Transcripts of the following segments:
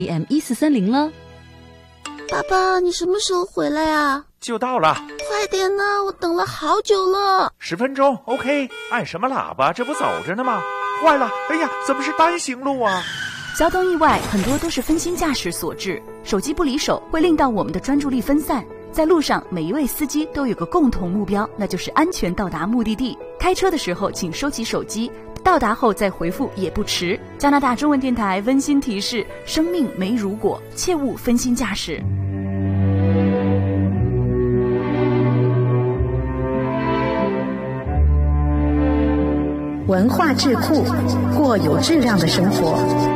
AM1430了。 爸爸，你什么时候回来啊？ 就到了。 快点呢，我等了好久了。 10分钟 OK。 按什么喇叭？这不走着呢吗？坏了，哎呀，怎么是单行路啊？ 交通意外很多都是分心驾驶所致，手机不离手会令到我们的专注力分散。在路上，每一位司机都有个共同目标，那就是安全到达目的地。开车的时候请收起手机，到达后再回复也不迟。加拿大中文电台温馨提示：生命没如果，切勿分心驾驶。 文化智库，过有质量的生活。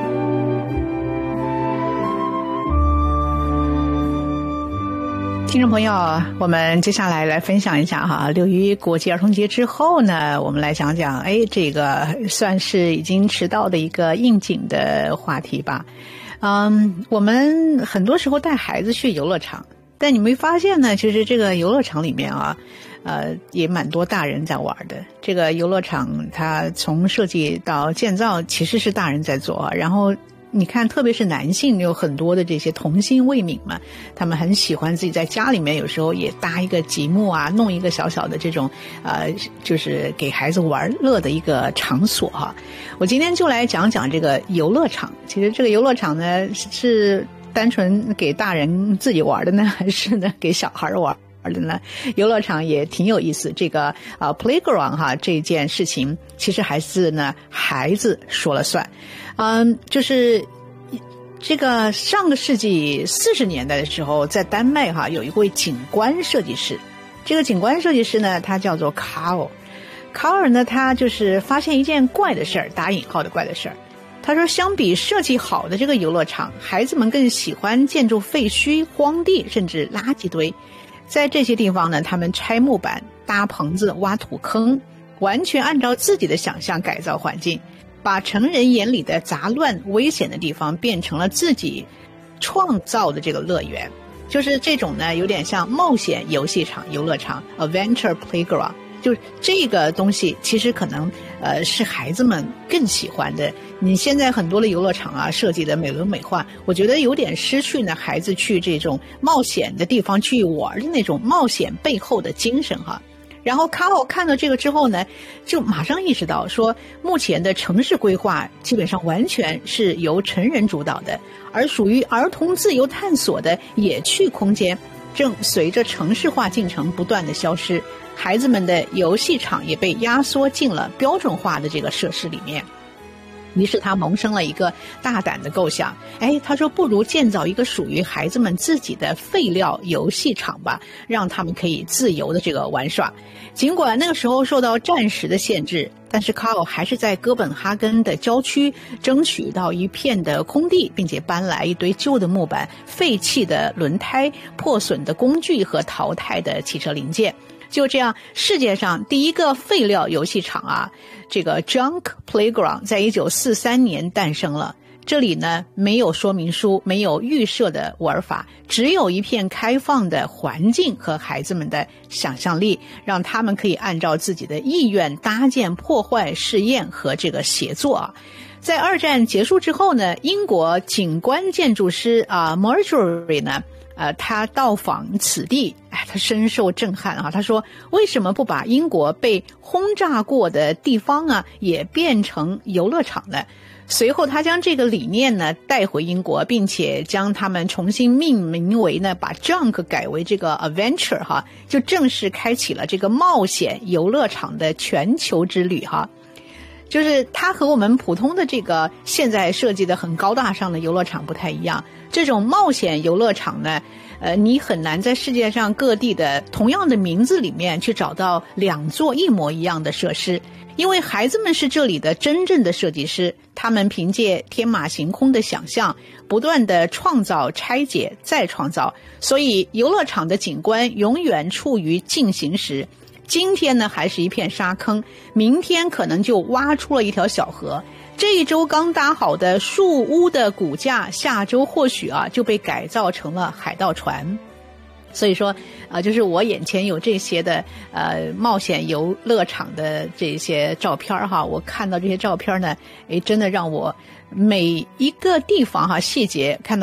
听众朋友，我们接下来分享一下哈，6一国际儿童节之后呢，我们来讲讲这个算是已经迟到的一个应景的话题吧。我们很多时候带孩子去游乐场，但你没发现呢，其实这个游乐场里面啊也蛮多大人在玩的。这个游乐场它从设计到建造其实是大人在做，然后你看特别是男性有很多的这些童心未泯嘛，他们很喜欢自己在家里面有时候也搭一个积木啊，弄一个小小的这种就是给孩子玩乐的一个场所哈。我今天就来讲讲这个游乐场。其实这个游乐场呢是单纯给大人自己玩的呢，还是呢给小孩玩的呢？游乐场也挺有意思。这个playground 哈，这件事情其实还是呢孩子说了算。就是这个上个世纪40年代的时候，在丹麦哈有一位景观设计师。这个景观设计师呢，他叫做卡尔呢，他就是发现一件怪的事儿，打引号的怪的事儿。他说，相比设计好的这个游乐场，孩子们更喜欢建筑废墟、荒地，甚至垃圾堆。在这些地方呢，他们拆木板、搭棚子、挖土坑，完全按照自己的想象改造环境，把成人眼里的杂乱危险的地方变成了自己创造的这个乐园。就是这种呢有点像冒险游戏场、游乐场 Adventure Playground。 就是这个东西其实可能是孩子们更喜欢的。你现在很多的游乐场啊设计的美轮美奂，我觉得有点失去呢孩子去这种冒险的地方去玩的那种冒险背后的精神哈。然后卡奥看到这个之后呢，就马上意识到说，目前的城市规划基本上完全是由成人主导的，而属于儿童自由探索的野趣空间正随着城市化进程不断的消失，孩子们的游戏场也被压缩进了标准化的这个设施里面。于是他萌生了一个大胆的构想，他说不如建造一个属于孩子们自己的废料游戏场吧，让他们可以自由的这个玩耍。尽管那个时候受到战时的限制，但是卡尔还是在哥本哈根的郊区争取到一片的空地，并且搬来一堆旧的木板、废弃的轮胎、破损的工具和淘汰的汽车零件。就这样，世界上第一个废料游戏场啊，这个 Junk Playground 在1943年诞生了。这里呢没有说明书，没有预设的玩法，只有一片开放的环境和孩子们的想象力，让他们可以按照自己的意愿搭建、破坏、试验和这个协作啊。在二战结束之后呢，英国景观建筑师Marjorie 呢他到访此地，他深受震撼啊！他说，为什么不把英国被轰炸过的地方啊也变成游乐场呢？随后他将这个理念呢带回英国，并且将他们重新命名为呢，把 Junk 改为这个 Adventure 哈，就正式开启了这个冒险游乐场的全球之旅哈。就是它和我们普通的这个现在设计的很高大上的游乐场不太一样。这种冒险游乐场呢，你很难在世界上各地的同样的名字里面去找到2座一模一样的设施，因为孩子们是这里的真正的设计师，他们凭借天马行空的想象，不断的创造、拆解、再创造，所以游乐场的景观永远处于进行时。今天呢还是一片沙坑，明天可能就挖出了一条小河。这一周刚搭好的树屋的骨架，下周或许就被改造成了海盗船。 所以说就是我眼前有这些的冒险游乐场的这些照片哈，我看到这些照片呢，真的让我每一个地方哈细节看到